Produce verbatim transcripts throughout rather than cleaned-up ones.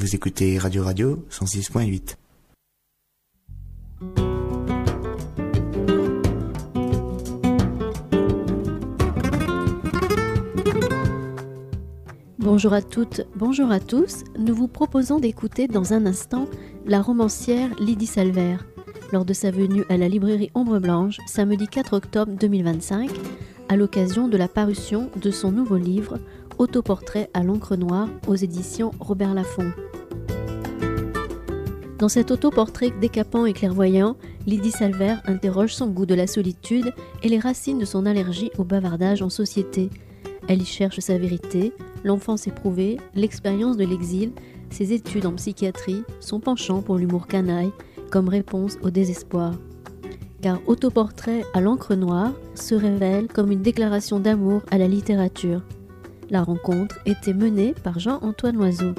Vous écoutez Radio Radio cent six point huit. Bonjour à toutes, bonjour à tous. Nous vous proposons d'écouter dans un instant la romancière Lydie Salver, lors de sa venue à la librairie Ombre Blanche, samedi quatre octobre deux mille vingt-cinq, à l'occasion de la parution de son nouveau livre « Autoportrait à l'encre noire » aux éditions Robert Laffont. Dans cet autoportrait décapant et clairvoyant, Lydie Salver interroge son goût de la solitude et les racines de son allergie au bavardage en société. Elle y cherche sa vérité, l'enfance éprouvée, l'expérience de l'exil, ses études en psychiatrie, son penchant pour l'humour canaille, comme réponse au désespoir. Car Autoportrait à l'encre noire se révèle comme une déclaration d'amour à la littérature. La rencontre était menée par Jean-Antoine Loiseau.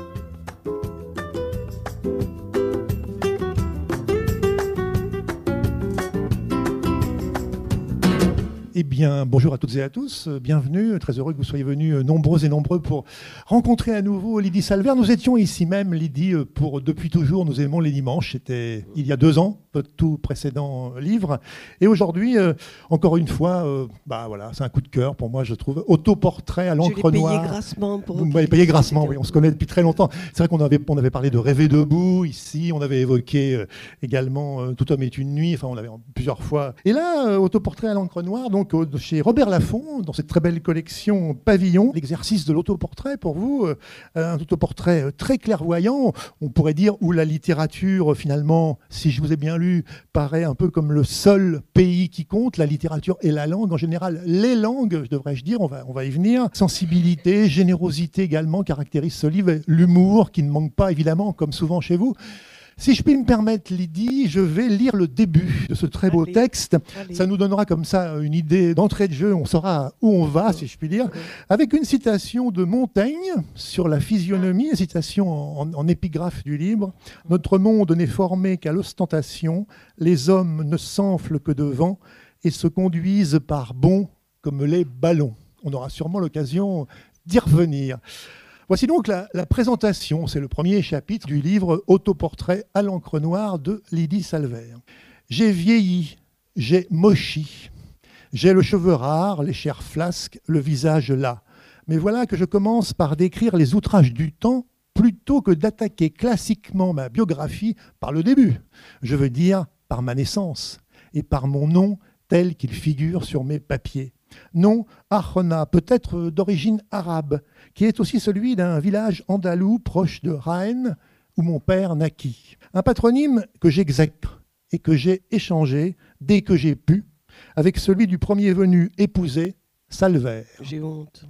Eh bien, bonjour à toutes et à tous, bienvenue, très heureux que vous soyez venus nombreux et nombreux pour rencontrer à nouveau Lydie Salver. Nous étions ici même, Lydie, pour Depuis toujours, nous aimons les dimanches, c'était il y a deux ans, votre tout précédent livre. Et aujourd'hui, euh, encore une fois, euh, bah voilà, c'est un coup de cœur pour moi, je trouve. Autoportrait à l'encre noire. Je l'ai payé grassement. Pour vous m'avez payé grassement, oui, on se connaît depuis très longtemps. C'est vrai qu'on avait, on avait parlé de Rêver debout ici, on avait évoqué euh, également euh, Tout homme est une nuit, enfin on l'avait plusieurs fois. Et là, euh, Autoportrait à l'encre noire, donc chez Robert Laffont, dans cette très belle collection Pavillon, l'exercice de l'autoportrait pour vous, euh, un autoportrait très clairvoyant, on pourrait dire, où la littérature, finalement, si je vous ai bien lu, paraît un peu comme le seul pays qui compte, la littérature et la langue, en général, les langues, devrais-je dire, on va, on va y venir. Sensibilité, générosité également caractérisent ce livre, l'humour qui ne manque pas, évidemment, comme souvent chez vous. Si je puis me permettre, Lydie, je vais lire le début de ce très beau Allez. texte. Allez. Ça nous donnera comme ça une idée d'entrée de jeu, on saura où on va, si je puis dire, avec une citation de Montaigne sur la physionomie, une citation en, en épigraphe du livre. « Notre monde n'est formé qu'à l'ostentation, les hommes ne s'enflent que de vent et se conduisent par bonds comme les ballons. » On aura sûrement l'occasion d'y revenir. Voici donc la, la présentation, c'est le premier chapitre du livre Autoportrait à l'encre noire de Lydie Salver. J'ai vieilli, j'ai mochi, j'ai le cheveu rare, les chairs flasques, le visage las. Mais voilà que je commence par décrire les outrages du temps plutôt que d'attaquer classiquement ma biographie par le début. Je veux dire par ma naissance et par mon nom tel qu'il figure sur mes papiers. Nom Arjona, peut-être d'origine arabe, qui est aussi celui d'un village andalou proche de Jaén, où mon père naquit. Un patronyme que j'exècre et que j'ai échangé dès que j'ai pu, avec celui du premier venu épousé, Salver. J'ai honte.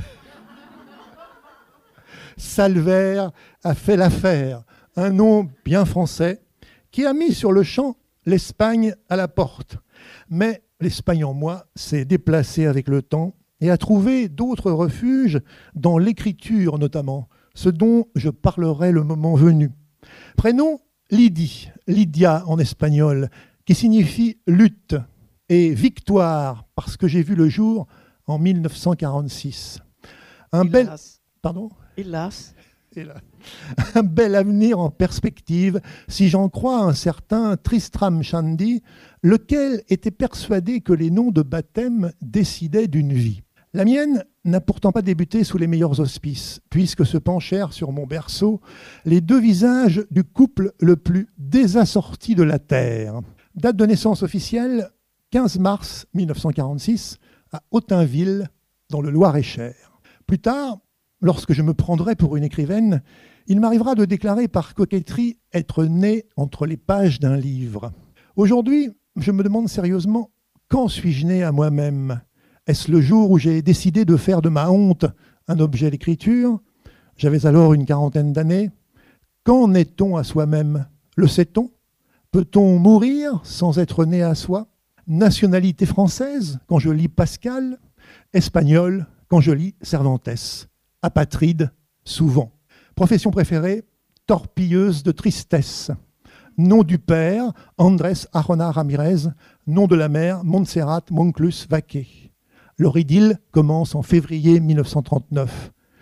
Salver a fait l'affaire, un nom bien français, qui a mis sur le champ l'Espagne à la porte. Mais l'Espagne en moi s'est déplacée avec le temps et a trouvé d'autres refuges dans l'écriture notamment, ce dont je parlerai le moment venu. Prénom Lydie, Lydia en espagnol, qui signifie lutte, et victoire, parce que j'ai vu le jour en mille neuf cent quarante-six. Un Hélas. bel... Pardon ? Hélas. Hélas. Un bel avenir en perspective, si j'en crois un certain Tristram Shandy, lequel était persuadé que les noms de baptême décidaient d'une vie. La mienne n'a pourtant pas débuté sous les meilleurs auspices, puisque se penchèrent sur mon berceau les deux visages du couple le plus désassorti de la terre. Date de naissance officielle, quinze mars mille neuf cent quarante-six, à Autainville, dans le Loir-et-Cher. Plus tard, lorsque je me prendrai pour une écrivaine, il m'arrivera de déclarer par coquetterie être né entre les pages d'un livre. Aujourd'hui, je me demande sérieusement, quand suis-je né à moi-même ? Est-ce le jour où j'ai décidé de faire de ma honte un objet d'écriture ? J'avais alors une quarantaine d'années. Qu'en est-on à soi-même ? Le sait-on ? Peut-on mourir sans être né à soi ? Nationalité française, quand je lis Pascal. Espagnol, quand je lis Cervantes. Apatride, souvent. Profession préférée, torpilleuse de tristesse. Nom du père, Andrés Arjona Ramirez. Nom de la mère, Montserrat Monclus Vaquet. Leur idylle commence en février mille neuf cent trente-neuf.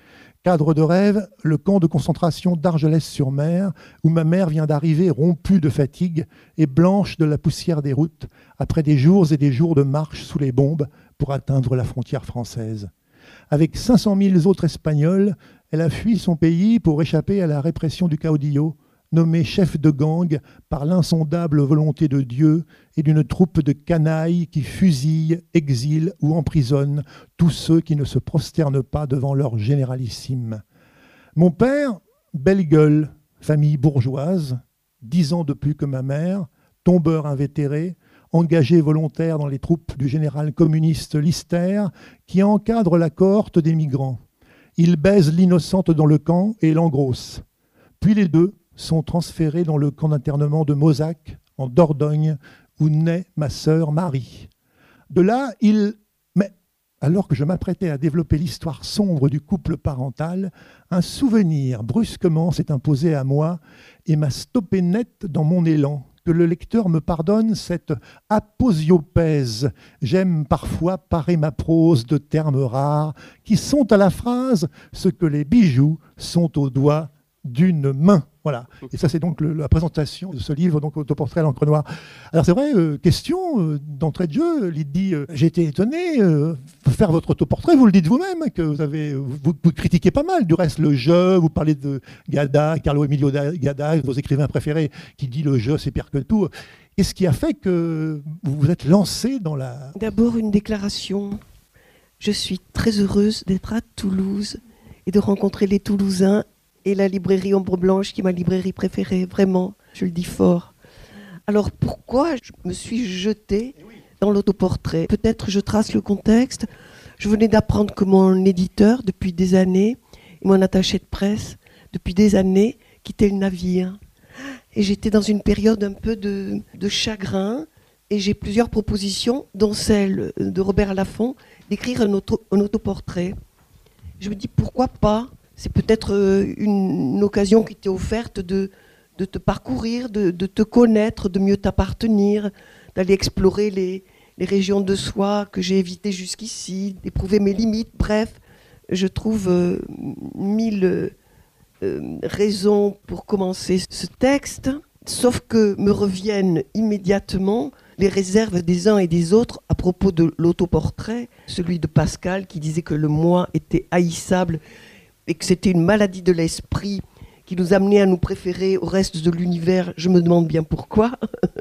Cadre de rêve, le camp de concentration d'Argelès-sur-Mer, où ma mère vient d'arriver rompue de fatigue et blanche de la poussière des routes, après des jours et des jours de marche sous les bombes pour atteindre la frontière française. Avec cinq cent mille autres Espagnols, elle a fui son pays pour échapper à la répression du caudillo, nommé chef de gang par l'insondable volonté de Dieu et d'une troupe de canailles qui fusillent, exilent ou emprisonnent tous ceux qui ne se prosternent pas devant leur généralissime. Mon père, belle gueule, famille bourgeoise, dix ans de plus que ma mère, tombeur invétéré, engagé volontaire dans les troupes du général communiste Lister qui encadre la cohorte des migrants. Il baise l'innocente dans le camp et l'engrosse. Puis les deux sont transférés dans le camp d'internement de Mozac, en Dordogne, où naît ma sœur Marie. De là, il... Mais alors que je m'apprêtais à développer l'histoire sombre du couple parental, un souvenir brusquement s'est imposé à moi et m'a stoppé net dans mon élan. Que le lecteur me pardonne cette aposiopèse. J'aime parfois parer ma prose de termes rares qui sont à la phrase ce que les bijoux sont aux doigts d'une main. Voilà. Et ça, c'est donc le, la présentation de ce livre, donc Autoportrait à l'encre noire. Alors c'est vrai, euh, question euh, d'entrée de jeu, Lydie, euh, j'ai été étonné, euh, faire votre autoportrait, vous le dites vous-même, que vous avez, vous, vous critiquez pas mal. Du reste, le jeu, vous parlez de Gada, Carlo Emilio Gada, vos écrivains préférés, qui dit le jeu, c'est pire que tout. Qu'est-ce qui a fait que vous vous êtes lancé dans la... D'abord, une déclaration. Je suis très heureuse d'être à Toulouse et de rencontrer les Toulousains et la librairie Ombre Blanche, qui est ma librairie préférée, vraiment, je le dis fort. Alors pourquoi je me suis jetée dans l'autoportrait? Peut-être je trace le contexte. Je venais d'apprendre que mon éditeur, depuis des années, et mon attaché de presse, depuis des années, quittait le navire. Et j'étais dans une période un peu de, de chagrin, et j'ai plusieurs propositions, dont celle de Robert Laffont, d'écrire un, auto, un autoportrait. Je me dis, pourquoi pas? C'est peut-être une, une occasion qui t'est offerte de, de te parcourir, de, de te connaître, de mieux t'appartenir, d'aller explorer les, les régions de soi que j'ai évitées jusqu'ici, d'éprouver mes limites. Bref, je trouve euh, mille euh, raisons pour commencer ce texte, sauf que me reviennent immédiatement les réserves des uns et des autres à propos de l'autoportrait, celui de Pascal qui disait que le moi était haïssable et que c'était une maladie de l'esprit qui nous amenait à nous préférer au reste de l'univers. Je me demande bien pourquoi.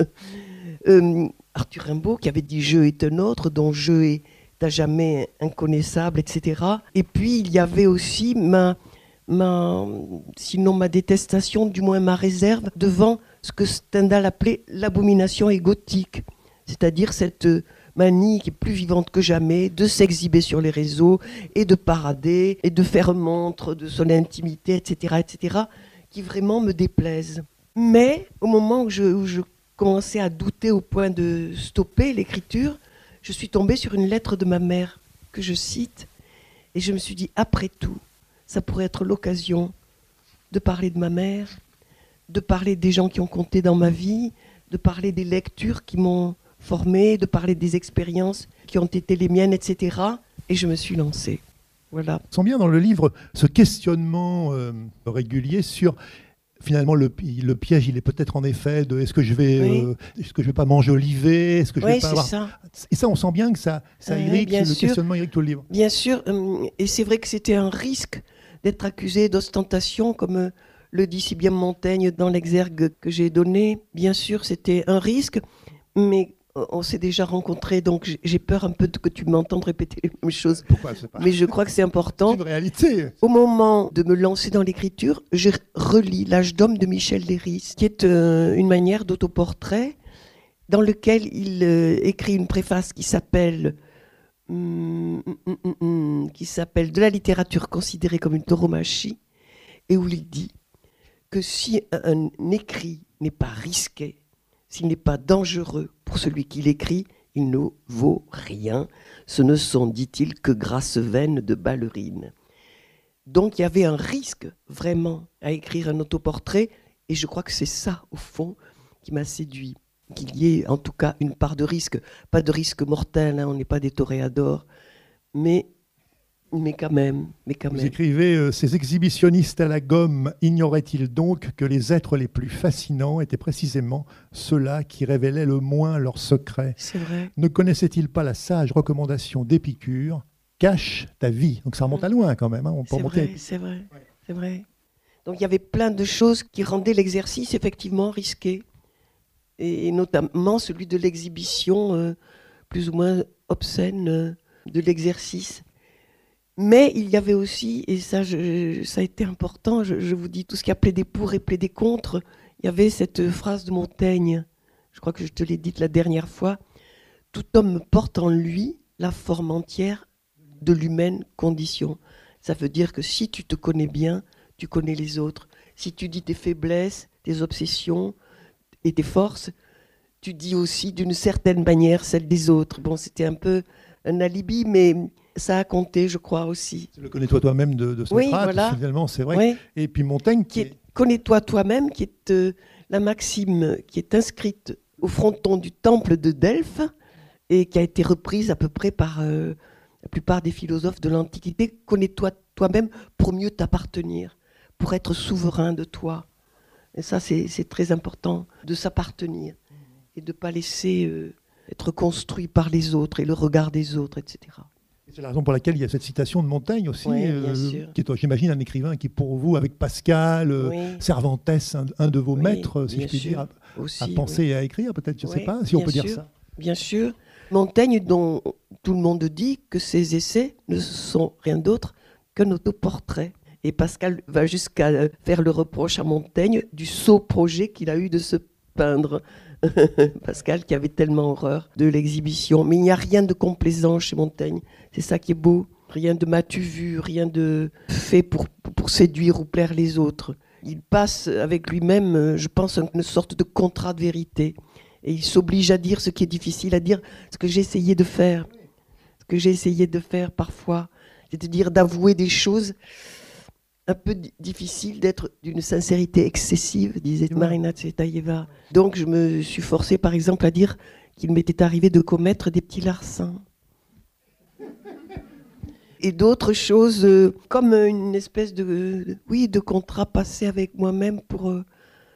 euh, Arthur Rimbaud qui avait dit « je est un autre », dont « je est à jamais inconnaissable », et cetera. Et puis il y avait aussi ma, ma, sinon ma détestation, du moins ma réserve, devant ce que Stendhal appelait l'abomination égotique, c'est-à-dire cette manie qui est plus vivante que jamais, de s'exhiber sur les réseaux et de parader et de faire montre de son intimité, et cetera, et cetera, qui vraiment me déplaisent. Mais au moment où je, où je commençais à douter au point de stopper l'écriture, je suis tombée sur une lettre de ma mère que je cite et je me suis dit, après tout, ça pourrait être l'occasion de parler de ma mère, de parler des gens qui ont compté dans ma vie, de parler des lectures qui m'ont formée, de parler des expériences qui ont été les miennes, et cetera. Et je me suis lancée. Voilà. On sent bien dans le livre ce questionnement euh, régulier sur finalement le, le piège. Il est peut-être en effet de est-ce que je vais, oui. euh, est-ce que je vais pas m'enjoliver, est-ce que je oui, vais pas avoir. Ça. Et ça, on sent bien que ça, ça oui, irrigue, le sûr. questionnement irrigue tout le livre. Bien sûr, euh, et c'est vrai que c'était un risque d'être accusé d'ostentation, comme euh, le dit si bien Montaigne dans l'exergue que j'ai donné. Bien sûr, c'était un risque, mais on s'est déjà rencontrés, donc j'ai peur un peu que tu m'entendes répéter les mêmes choses. Pourquoi, c'est pas... Mais je crois que c'est important. C'est une réalité. Au moment de me lancer dans l'écriture, je relis L'âge d'homme de Michel Léris, qui est euh, une manière d'autoportrait dans lequel il euh, écrit une préface qui s'appelle hum, hum, hum, hum, qui s'appelle De la littérature considérée comme une tauromachie, et où il dit que si un, un écrit n'est pas risqué, s'il n'est pas dangereux pour celui qui l'écrit, il ne vaut rien. Ce ne sont, dit-il, que grasses veines de ballerine. Donc il y avait un risque vraiment à écrire un autoportrait, et je crois que c'est ça, au fond, qui m'a séduit. Qu'il y ait en tout cas une part de risque, pas de risque mortel, hein, on n'est pas des toréadors, mais Mais quand même, mais quand Vous même. écrivez euh, « Ces exhibitionnistes à la gomme ignoraient-ils donc que les êtres les plus fascinants étaient précisément ceux-là qui révélaient le moins leurs secrets ? C'est vrai. Ne connaissaient-ils pas la sage recommandation d'Épicure ? Cache ta vie ». Donc ça remonte à loin quand même. Hein. On peut C'est remonter à vrai, c'est vrai, c'est vrai. Donc il y avait plein de choses qui rendaient l'exercice effectivement risqué. Et, et notamment celui de l'exhibition euh, plus ou moins obscène euh, de l'exercice. Mais il y avait aussi, et ça, je, ça a été important, je, je vous dis tout ce qui a plaidé pour et plaidé contre, il y avait cette phrase de Montaigne, je crois que je te l'ai dite la dernière fois, « Tout homme porte en lui la forme entière de l'humaine condition ». Ça veut dire que si tu te connais bien, tu connais les autres. Si tu dis tes faiblesses, tes obsessions et tes forces, tu dis aussi d'une certaine manière celles des autres. Bon, c'était un peu un alibi, mais ça a compté, je crois, aussi. Le connais-toi toi-même de, de Socrate, Oui, voilà. Finalement, c'est vrai. Oui. Et puis Montaigne, qui qui est, connais-toi toi-même, qui est euh, la maxime qui est inscrite au fronton du temple de Delphes et qui a été reprise à peu près par euh, la plupart des philosophes de l'Antiquité. Connais-toi toi-même pour mieux t'appartenir, pour être souverain de toi. Et ça, c'est, c'est très important, de s'appartenir et de ne pas laisser euh, être construit par les autres et le regard des autres, et cetera. C'est la raison pour laquelle il y a cette citation de Montaigne aussi, Oui, bien euh, sûr. qui est, j'imagine, un écrivain qui, pour vous, avec Pascal, euh, Oui. Cervantes, un, un de vos Oui, maîtres, si bien je puis sûr, dire, à, aussi, à penser oui. et à écrire, peut-être, je ne sais Oui, pas si on bien peut dire sûr. ça. Bien sûr. Montaigne, dont tout le monde dit que ses essais ne sont rien d'autre qu'un autoportrait. Et Pascal va jusqu'à faire le reproche à Montaigne du sot projet qu'il a eu de se peindre. Pascal qui avait tellement horreur de l'exhibition. Mais il n'y a rien de complaisant chez Montaigne. C'est ça qui est beau. Rien de m'as-tu vu, rien de fait pour, pour séduire ou plaire les autres. Il passe avec lui-même, je pense, une sorte de contrat de vérité. Et il s'oblige à dire ce qui est difficile à dire, ce que j'ai essayé de faire. Ce que j'ai essayé de faire parfois. C'est-à-dire d'avouer des choses un peu difficiles, d'être d'une sincérité excessive, disait Marina Tsvetaeva. Donc je me suis forcée, par exemple, à dire qu'il m'était arrivé de commettre des petits larcins. Et d'autres choses, euh, comme une espèce de, de, oui, de contrat passé avec moi-même pour euh,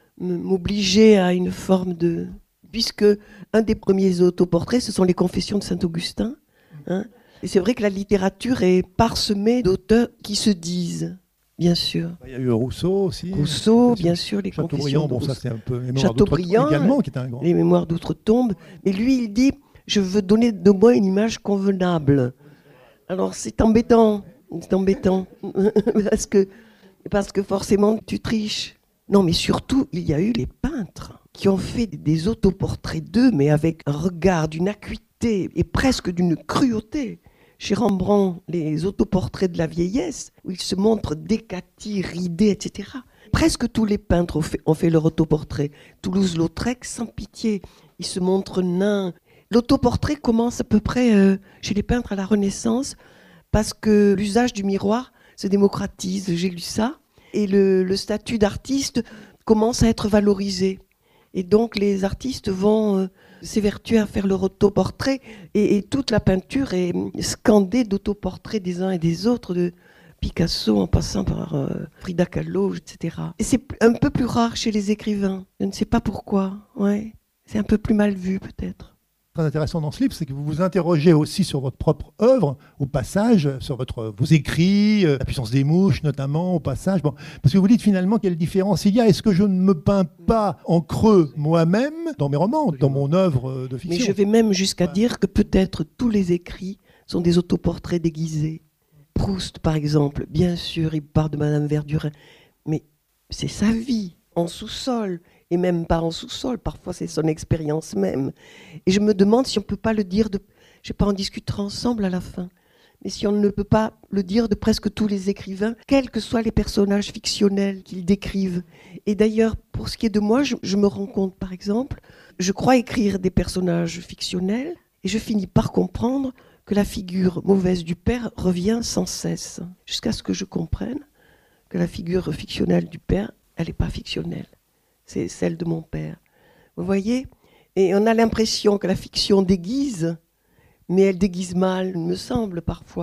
m'obliger à une forme de... Puisque un des premiers autoportraits, ce sont les Confessions de Saint-Augustin. Hein, et c'est vrai que la littérature est parsemée d'auteurs qui se disent, bien sûr. Il y a eu Rousseau aussi. Rousseau, bien sûr, les Chateaubriand, Confessions de bon, ça Rousseau. c'est un peu Mémoires Chateaubriand, d'outre-tombe également, qui est un grand. Les Mémoires d'outre-tombe. Mais lui, il dit, je veux donner de moi une image convenable. Alors c'est embêtant, c'est embêtant, parce que, parce que forcément tu triches. Non, mais surtout, il y a eu les peintres qui ont fait des autoportraits d'eux, mais avec un regard d'une acuité et presque d'une cruauté. Chez Rembrandt, les autoportraits de la vieillesse, où ils se montrent décatis, ridés, et cetera. Presque tous les peintres ont fait, ont fait leur autoportrait. Toulouse-Lautrec, sans pitié, ils se montrent nains. L'autoportrait commence à peu près euh, chez les peintres à la Renaissance, parce que l'usage du miroir se démocratise, j'ai lu ça, et le, le statut d'artiste commence à être valorisé. Et donc les artistes vont euh, s'évertuer à faire leur autoportrait, et, et toute la peinture est scandée d'autoportraits des uns et des autres, de Picasso en passant par euh, Frida Kahlo, et cetera. Et c'est un peu plus rare chez les écrivains, je ne sais pas pourquoi, ouais. C'est un peu plus mal vu peut-être. Très intéressant dans ce livre, c'est que vous vous interrogez aussi sur votre propre œuvre, au passage, sur votre, vos écrits, la puissance des mouches notamment, au passage. Bon, parce que vous dites finalement quelle différence il y a. Est-ce que je ne me peins pas en creux moi-même dans mes romans, dans mon œuvre de fiction ? Mais je vais même jusqu'à dire que peut-être tous les écrits sont des autoportraits déguisés. Proust, par exemple, bien sûr, il part de Madame Verdurin, mais c'est sa vie, en sous-sol. Et même pas en sous-sol, parfois c'est son expérience même. Et je me demande si on ne peut pas le dire, de... je ne sais pas, on discutera ensemble à la fin, mais si on ne peut pas le dire de presque tous les écrivains, quels que soient les personnages fictionnels qu'ils décrivent. Et d'ailleurs, pour ce qui est de moi, je, je me rends compte, par exemple, je crois écrire des personnages fictionnels, et je finis par comprendre que la figure mauvaise du père revient sans cesse, jusqu'à ce que je comprenne que la figure fictionnelle du père, elle n'est pas fictionnelle. C'est celle de mon père. Vous voyez ? Et on a l'impression que la fiction déguise, mais elle déguise mal, il me semble, parfois.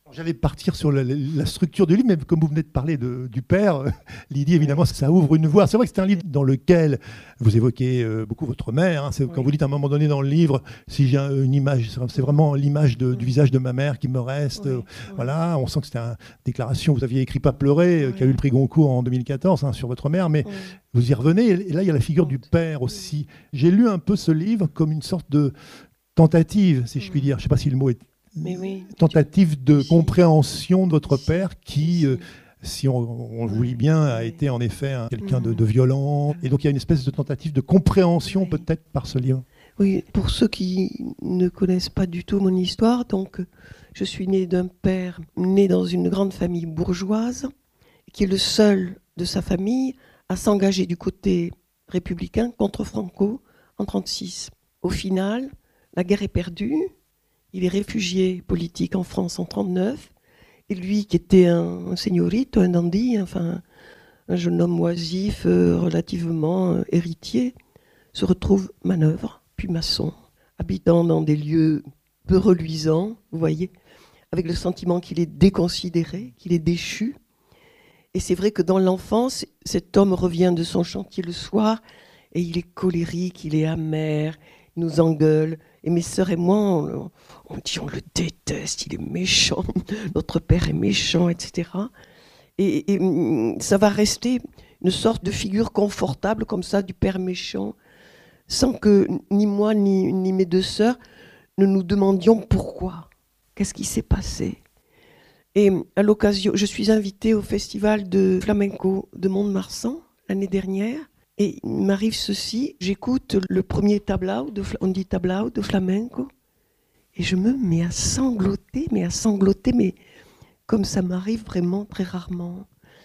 J'allais partir sur la, la structure du livre, mais comme vous venez de parler de, du père, Lydie, évidemment, ça ouvre une voie. C'est vrai que c'est un livre dans lequel vous évoquez euh, beaucoup votre mère. Hein. C'est, oui. Quand vous dites à un moment donné dans le livre, si j'ai une image, c'est vraiment l'image de, oui. du visage de ma mère qui me reste. Oui. Euh, oui. Voilà, on sent que c'était une déclaration. Vous aviez écrit Pas pleurer, oui. qui a eu le prix Goncourt en deux mille quatorze hein, sur votre mère, mais oui. vous y revenez. Et là, il y a la figure du père aussi. J'ai lu un peu ce livre comme une sorte de tentative, si je puis dire. Je ne sais pas si le mot est Mais oui. tentative de compréhension de votre père qui, euh, si on, on vous lit bien, a été en effet hein, quelqu'un de, de violent. Et donc il y a une espèce de tentative de compréhension oui. peut-être par ce livre. Oui, pour ceux qui ne connaissent pas du tout mon histoire, donc je suis née d'un père né dans une grande famille bourgeoise, qui est le seul de sa famille à s'engager du côté républicain contre Franco en trente-six. Au final, la guerre est perdue. Il est réfugié politique en France en trente-neuf. Et lui, qui était un, un señorito, un dandy, enfin, un jeune homme oisif, euh, relativement euh, héritier, se retrouve manœuvre, puis maçon, habitant dans des lieux peu reluisants, vous voyez, avec le sentiment qu'il est déconsidéré, qu'il est déchu. Et c'est vrai que dans l'enfance, cet homme revient de son chantier le soir, et il est colérique, il est amer, il nous engueule. Et mes sœurs et moi, on, on dit on le déteste, il est méchant, notre père est méchant, et cetera. Et, et ça va rester une sorte de figure confortable comme ça du père méchant, sans que ni moi ni, ni mes deux sœurs ne nous demandions pourquoi, qu'est-ce qui s'est passé. Et à l'occasion, je suis invitée au festival de flamenco de Mont-de-Marsan l'année dernière. Et il m'arrive ceci, j'écoute le premier tablao, de, on dit tablao de flamenco, et je me mets à sangloter, mais à sangloter, mais comme ça m'arrive vraiment très rarement.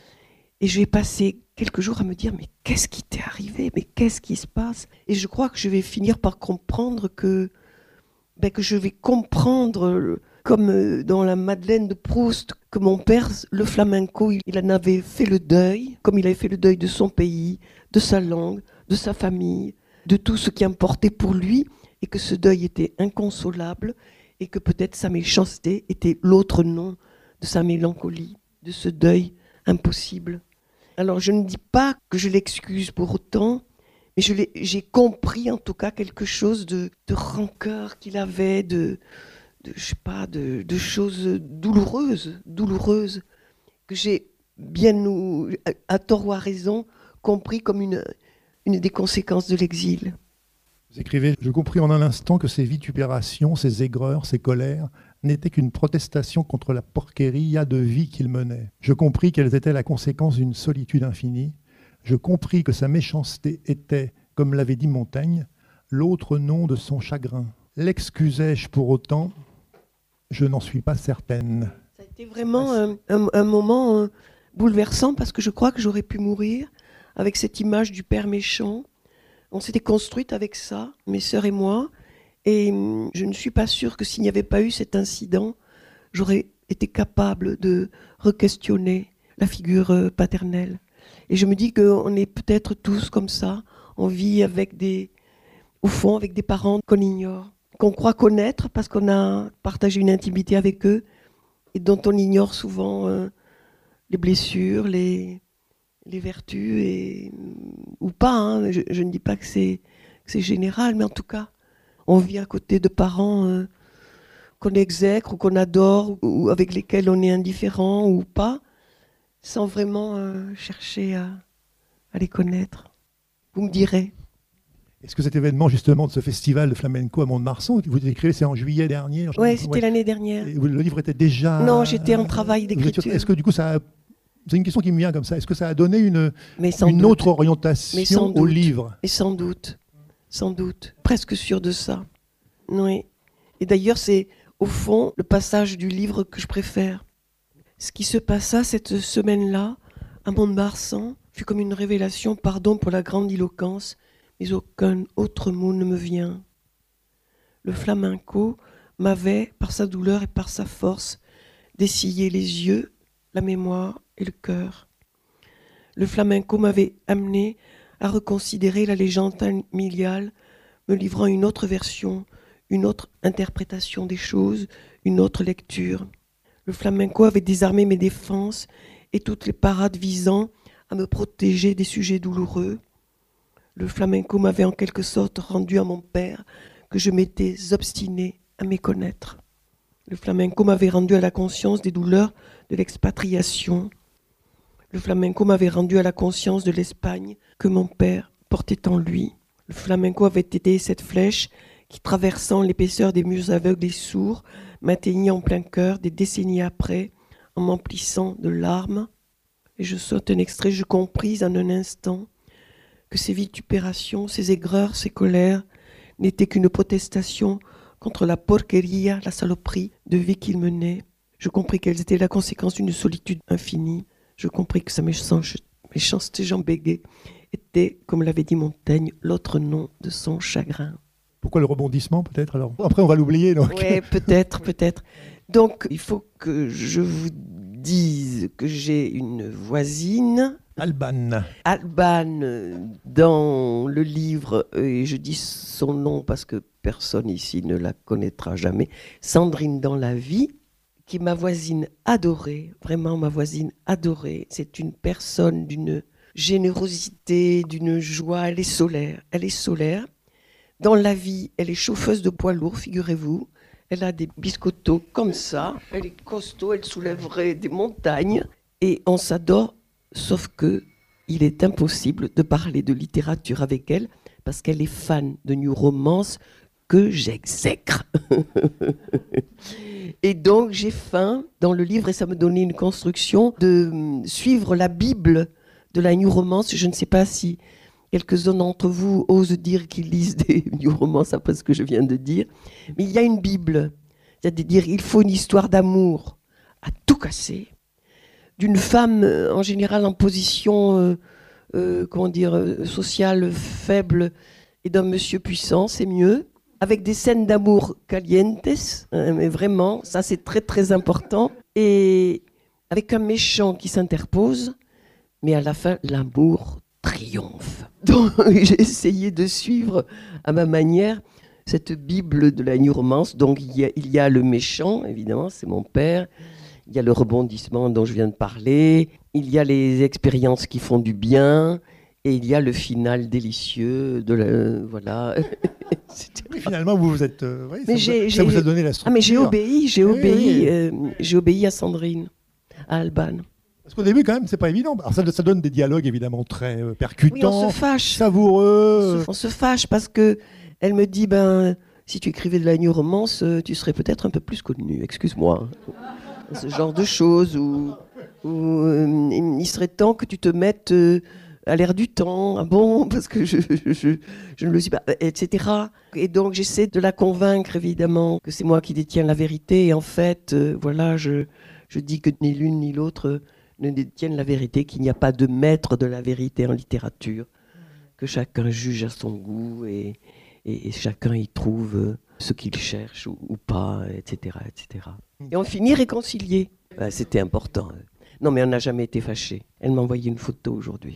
Et je vais passer quelques jours à me dire, mais qu'est-ce qui t'est arrivé? Mais qu'est-ce qui se passe? Et je crois que je vais finir par comprendre que, ben, que je vais comprendre, comme dans la Madeleine de Proust, que mon père, le flamenco, il en avait fait le deuil, comme il avait fait le deuil de son pays, de sa langue, de sa famille, de tout ce qui importait pour lui, et que ce deuil était inconsolable, et que peut-être sa méchanceté était l'autre nom de sa mélancolie, de ce deuil impossible. Alors je ne dis pas que je l'excuse pour autant, mais je l'ai, j'ai compris en tout cas quelque chose de, de rancœur qu'il avait, de, de, je sais pas, de, de choses douloureuses, douloureuses, que j'ai bien, ou, à tort ou à raison, compris comme une, une des conséquences de l'exil. Vous écrivez « Je compris en un instant que ces vitupérations, ces aigreurs, ces colères n'étaient qu'une protestation contre la porqueria de vie qu'il menait. Je compris qu'elles étaient la conséquence d'une solitude infinie. Je compris que sa méchanceté était, comme l'avait dit Montaigne, l'autre nom de son chagrin. L'excusais-je pour autant? Je n'en suis pas certaine. » Ça a été vraiment un, un, un moment euh, bouleversant parce que je crois que j'aurais pu mourir avec cette image du père méchant. On s'était construite avec ça, mes sœurs et moi, et je ne suis pas sûre que s'il n'y avait pas eu cet incident, j'aurais été capable de re-questionner la figure paternelle. Et je me dis qu'on est peut-être tous comme ça, on vit avec des, au fond, avec des parents qu'on ignore, qu'on croit connaître parce qu'on a partagé une intimité avec eux, et dont on ignore souvent euh, les blessures, les... les vertus, et, ou pas, hein. je, je ne dis pas que c'est, que c'est général, mais en tout cas, on vit à côté de parents euh, qu'on exècre ou qu'on adore, ou, ou avec lesquels on est indifférent ou pas, sans vraiment euh, chercher à, à les connaître. Vous me direz. Est-ce que cet événement, justement, de ce festival de flamenco à Mont-de-Marsan, vous écrivez, c'est en juillet dernier? Oui, c'était ouais. l'année dernière. Et le livre était déjà... Non, j'étais en travail d'écriture. Est-ce que du coup, ça a... C'est une question qui me vient comme ça. Est-ce que ça a donné une, une doute. autre orientation au doute. livre? Et sans doute, sans doute, presque sûr de ça. Oui. Et d'ailleurs, c'est au fond le passage du livre que je préfère. Ce qui se passa cette semaine-là, à Mont-de-Marsan, fut comme une révélation, pardon pour la grandiloquence, mais aucun autre mot ne me vient. Le flamenco m'avait, par sa douleur et par sa force, dessillé les yeux, la mémoire et le cœur. Le flamenco m'avait amené à reconsidérer la légende familiale, me livrant une autre version, une autre interprétation des choses, une autre lecture. Le flamenco avait désarmé mes défenses et toutes les parades visant à me protéger des sujets douloureux. Le flamenco m'avait en quelque sorte rendu à mon père que je m'étais obstiné à méconnaître. Le flamenco m'avait rendu à la conscience des douleurs de l'expatriation. Le flamenco m'avait rendu à la conscience de l'Espagne que mon père portait en lui. Le flamenco avait été cette flèche qui, traversant l'épaisseur des murs aveugles et sourds, m'atteignait en plein cœur des décennies après, en m'emplissant de larmes. Et je saute un extrait, je compris en un instant que ces vitupérations, ces aigreurs, ces colères n'étaient qu'une protestation contre la porqueria, la saloperie de vie qu'il menait. Je compris qu'elles étaient la conséquence d'une solitude infinie. Je compris que sa méchanceté jambéguée était, comme l'avait dit Montaigne, l'autre nom de son chagrin. Pourquoi le rebondissement, peut-être alors ? Après, on va l'oublier. Donc. Oui, peut-être, peut-être. Donc, il faut que je vous dise que j'ai une voisine... Alban. Alban, dans le livre, et je dis son nom parce que personne ici ne la connaîtra jamais, Sandrine dans la vie, qui est ma voisine adorée, vraiment ma voisine adorée. C'est une personne d'une générosité, d'une joie, elle est solaire, elle est solaire. Dans la vie, elle est chauffeuse de poids lourds, figurez-vous. Elle a des biscottos comme ça, elle est costaud, elle soulèverait des montagnes, et on s'adore. Sauf que il est impossible de parler de littérature avec elle parce qu'elle est fan de new romance que j'exècre. Et donc j'ai faim dans le livre, et ça me donnait une construction de suivre la Bible de la new romance. Je ne sais pas si quelques-uns d'entre vous osent dire qu'ils lisent des new romances après ce que je viens de dire, mais il y a une Bible, c'est-à-dire il faut une histoire d'amour à tout casser, d'une femme euh, en général en position euh, euh, comment dire, euh, sociale faible et d'un monsieur puissant, c'est mieux, avec des scènes d'amour calientes, hein, mais vraiment, ça c'est très très important, et avec un méchant qui s'interpose, mais à la fin, l'amour triomphe. Donc j'ai essayé de suivre à ma manière cette Bible de la new romance. Donc il y a, il y a le méchant, évidemment, c'est mon père. Il y a le rebondissement dont je viens de parler, il y a les expériences qui font du bien, et il y a le final délicieux de la... Voilà. Oui, finalement, vous vous êtes... Euh, oui, mais ça, j'ai, vous, j'ai, ça vous a donné la structure. Ah, mais j'ai obéi, j'ai oui, obéi, oui. Euh, j'ai obéi à Sandrine, à Alban. Parce qu'au début, quand même, c'est pas évident. Alors, ça, ça donne des dialogues, évidemment, très euh, percutants, oui, on se fâche. savoureux. On se, on se fâche parce que elle me dit, ben, si tu écrivais de la new romance, tu serais peut-être un peu plus connu, excuse-moi. Ce genre de choses où, où euh, il serait temps que tu te mettes euh, à l'air du temps, ah bon, parce que je, je, je ne le suis pas, et cetera. Et donc j'essaie de la convaincre évidemment que c'est moi qui détiens la vérité, et en fait, euh, voilà, je, je dis que ni l'une ni l'autre ne détiennent la vérité, qu'il n'y a pas de maître de la vérité en littérature, que chacun juge à son goût et, et, et chacun y trouve ce qu'il cherche ou, ou pas, et cetera, et cetera. Et on finit réconciliés. Ben, c'était important. Non, mais on n'a jamais été fâchés. Elle m'a envoyé une photo aujourd'hui.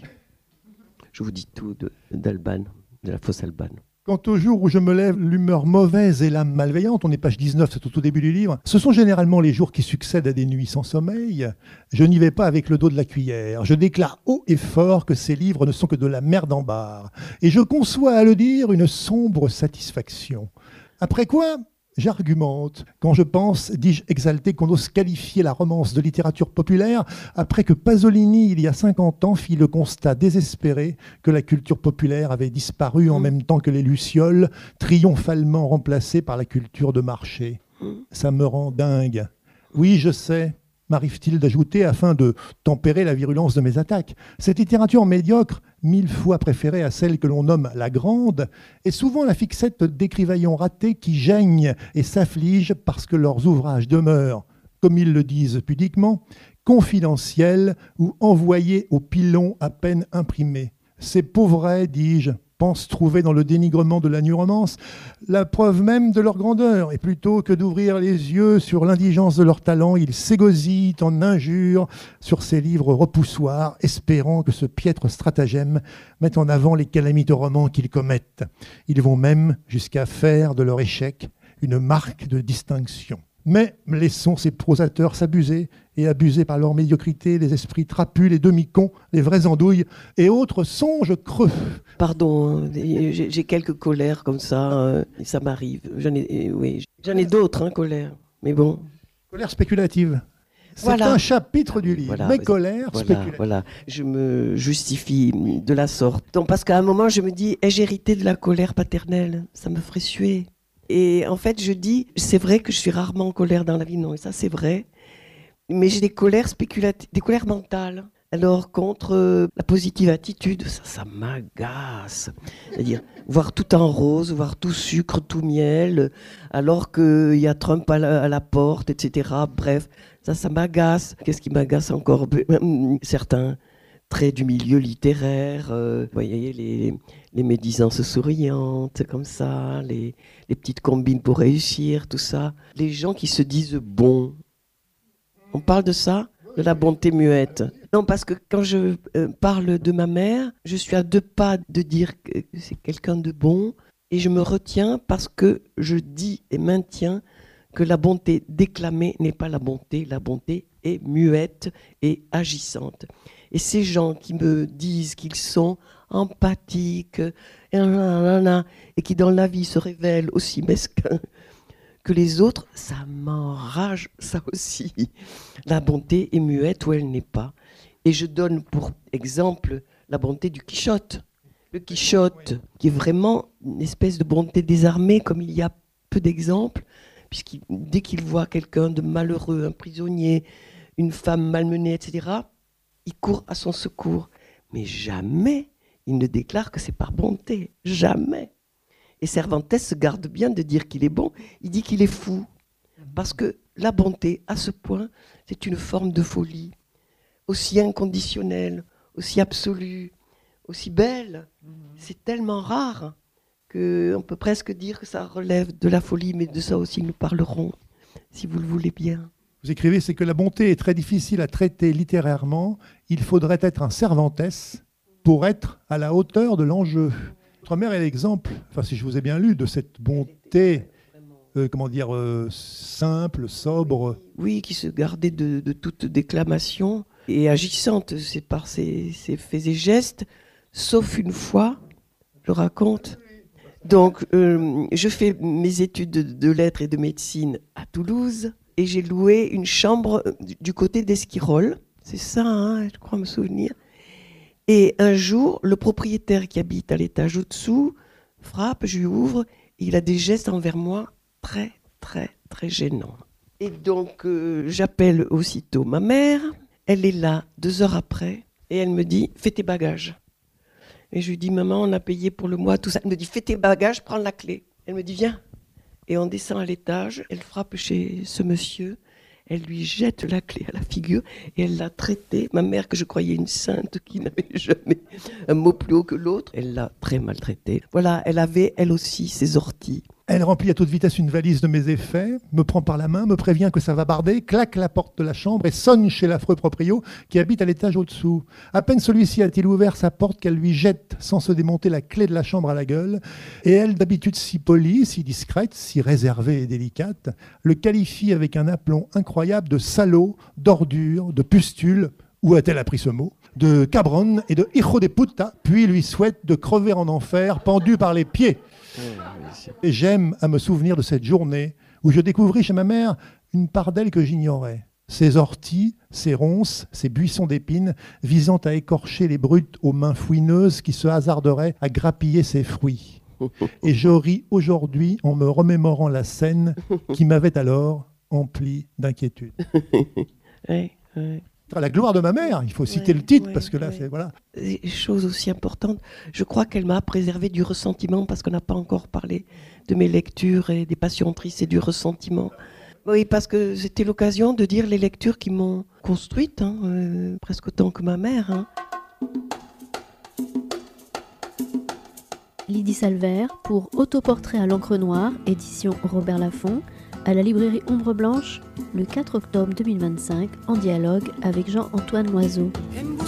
Je vous dis tout de, d'Alban, de la fausse Alban. Quant au jour où je me lève, l'humeur mauvaise et l'âme malveillante, on est page dix-neuf, c'est au tout début du livre, ce sont généralement les jours qui succèdent à des nuits sans sommeil. Je n'y vais pas avec le dos de la cuillère. Je déclare haut et fort que ces livres ne sont que de la merde en barre. Et je conçois à le dire une sombre satisfaction. Après quoi, j'argumente. Quand je pense, dis-je exalté, qu'on ose qualifier la romance de littérature populaire, après que Pasolini, il y a cinquante ans, fit le constat désespéré que la culture populaire avait disparu en même temps que les lucioles, triomphalement remplacées par la culture de marché. Ça me rend dingue. Oui, je sais, m'arrive-t-il d'ajouter afin de tempérer la virulence de mes attaques. Cette littérature médiocre, mille fois préférée à celle que l'on nomme la grande, est souvent la fixette d'écrivaillons ratés qui geignent et s'affligent parce que leurs ouvrages demeurent, comme ils le disent pudiquement, confidentiels ou envoyés au pilon à peine imprimés. Ces pauvres, dis-je, pensent trouver dans le dénigrement de la new romance la preuve même de leur grandeur. Et plutôt que d'ouvrir les yeux sur l'indigence de leur talent, ils s'égosillent en injures sur ces livres repoussoirs, espérant que ce piètre stratagème mette en avant les calamiteux romans qu'ils commettent. Ils vont même jusqu'à faire de leur échec une marque de distinction. Mais laissons ces prosateurs s'abuser et abuser par leur médiocrité les esprits trapus, les demi-cons, les vraies andouilles et autres songes creux. Pardon, hein, j'ai j'ai quelques colères comme ça, euh, ça m'arrive. J'en ai, euh, oui, j'en ai d'autres, hein, colères. Mais bon. Colère spéculative. C'est Voilà. un chapitre du livre. Voilà. Mes colères Voilà, spéculatives. voilà. Je me justifie de la sorte. Donc, parce qu'à un moment, je me dis, ai-je hérité de la colère paternelle? Ça me ferait suer. Et en fait, je dis, c'est vrai que je suis rarement en colère dans la vie. Non, et ça, c'est vrai. Mais j'ai des colères spéculatives, des colères mentales. Alors, contre euh, la positive attitude, ça, ça m'agace. C'est-à-dire, voir tout en rose, voir tout sucre, tout miel, alors qu'il y a Trump à la, à la porte, et cetera. Bref, ça, ça m'agace. Qu'est-ce qui m'agace encore? Certains traits du milieu littéraire, euh, vous voyez, les, les médisances souriantes, comme ça, les, les petites combines pour réussir, tout ça. Les gens qui se disent bons. On parle de ça? De la bonté muette. Non, parce que quand je euh, parle de ma mère, je suis à deux pas de dire que c'est quelqu'un de bon et je me retiens parce que je dis et maintiens que la bonté déclamée n'est pas la bonté, la bonté est muette et agissante. Et ces gens qui me disent qu'ils sont empathiques et qui dans la vie se révèlent aussi mesquins que les autres, ça m'enrage, ça aussi. La bonté est muette où elle n'est pas. Et je donne pour exemple la bonté du Quichotte. Le Quichotte, qui est vraiment une espèce de bonté désarmée, comme il y a peu d'exemples, puisque dès qu'il voit quelqu'un de malheureux, un prisonnier, une femme malmenée, et cetera, il court à son secours. Mais jamais il ne déclare que c'est par bonté. Jamais. Et Cervantes se garde bien de dire qu'il est bon, il dit qu'il est fou. Parce que la bonté, à ce point, c'est une forme de folie, aussi inconditionnelle, aussi absolue, aussi belle. C'est tellement rare qu'on peut presque dire que ça relève de la folie, mais de ça aussi nous parlerons, si vous le voulez bien. Vous écrivez, c'est que la bonté est très difficile à traiter littérairement. Il faudrait être un Cervantes pour être à la hauteur de l'enjeu. Votre mère est l'exemple, enfin si je vous ai bien lu, de cette bonté, euh, comment dire, euh, simple, sobre. Oui, qui se gardait de, de toute déclamation et agissante, c'est par ses, ses faits et gestes, sauf une fois, je raconte. Donc, euh, je fais mes études de, de lettres et de médecine à Toulouse et j'ai loué une chambre du côté d'Esquirol, c'est ça, hein, je crois me souvenir. Et un jour, le propriétaire qui habite à l'étage au-dessous frappe, je lui ouvre, et il a des gestes envers moi très, très, très gênants. Et donc, euh, j'appelle aussitôt ma mère, elle est là deux heures après, et elle me dit, fais tes bagages. Et je lui dis, maman, on a payé pour le mois, tout ça. Elle me dit, fais tes bagages, prends la clé. Elle me dit, viens. Et on descend à l'étage, elle frappe chez ce monsieur, elle lui jette la clé à la figure et elle l'a traité. Ma mère, que je croyais une sainte qui n'avait jamais un mot plus haut que l'autre, elle l'a très maltraitée. Voilà, elle avait elle aussi ses orties. Elle remplit à toute vitesse une valise de mes effets, me prend par la main, me prévient que ça va barder, claque la porte de la chambre et sonne chez l'affreux proprio qui habite à l'étage au-dessous. À peine celui-ci a-t-il ouvert sa porte qu'elle lui jette sans se démonter la clé de la chambre à la gueule, et elle, d'habitude si polie, si discrète, si réservée et délicate, le qualifie avec un aplomb incroyable de salaud, d'ordure, de pustule, où a-t-elle appris ce mot, de cabron et de hijo de puta, puis lui souhaite de crever en enfer, pendu par les pieds. Et j'aime à me souvenir de cette journée où je découvris chez ma mère une part d'elle que j'ignorais. Ses orties, ses ronces, ses buissons d'épines visant à écorcher les brutes aux mains fouineuses qui se hasarderaient à grappiller ses fruits. Et je ris aujourd'hui en me remémorant la scène qui m'avait alors empli d'inquiétude. Oui, oui. La gloire de ma mère, il faut citer ouais, le titre, ouais, parce que là, ouais. c'est... voilà. Chose aussi importante, je crois qu'elle m'a préservé du ressentiment, parce qu'on n'a pas encore parlé de mes lectures et des passions tristes et du ressentiment. Oui, parce que c'était l'occasion de dire les lectures qui m'ont construite, hein, euh, presque autant que ma mère. Hein. Lydie Salvert pour Autoportrait à l'encre noire, édition Robert Laffont, à la librairie Ombre Blanche, le quatre octobre deux mille vingt-cinq, en dialogue avec Jean-Antoine Loiseau.